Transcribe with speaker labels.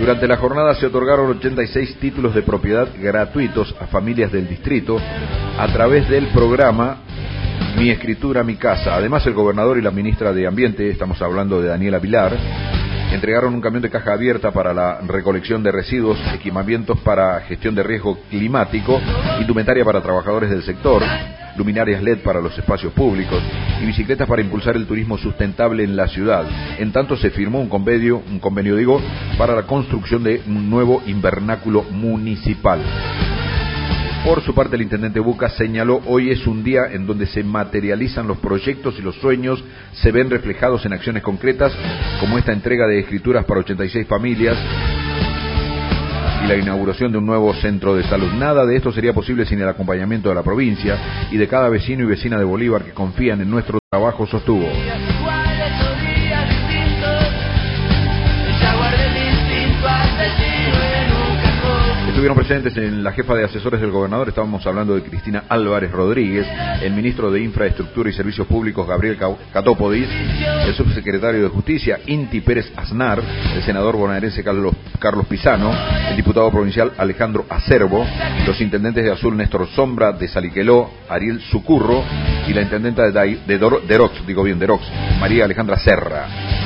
Speaker 1: Durante la jornada se otorgaron 86 títulos de propiedad gratuitos a familias del distrito a través del programa Mi Escritura, Mi Casa. Además, el gobernador y la ministra de Ambiente, estamos hablando de Daniela Vilar, entregaron un camión de caja abierta para la recolección de residuos, equipamientos para gestión de riesgo climático, indumentaria para trabajadores del sector, luminarias LED para los espacios públicos y bicicletas para impulsar el turismo sustentable en la ciudad. En tanto, se firmó un convenio para la construcción de un nuevo invernáculo municipal. Por su parte, el intendente Buca señaló: hoy es un día en donde se materializan los proyectos y los sueños se ven reflejados en acciones concretas, como esta entrega de escrituras para 86 familias y la inauguración de un nuevo centro de salud. Nada de esto sería posible sin el acompañamiento de la provincia y de cada vecino y vecina de Bolívar que confían en nuestro trabajo, sostuvo. Estuvieron presentes en la jefa de asesores del gobernador, estábamos hablando de Cristina Álvarez Rodríguez, el ministro de Infraestructura y Servicios Públicos Gabriel Catopodis, el subsecretario de Justicia Inti Pérez Aznar, el senador bonaerense Carlos Pisano, el diputado provincial Alejandro Acerbo, los intendentes de Azul Néstor Sombra, de Saliqueló Ariel Sucurro y la intendenta de Derox, María Alejandra Serra.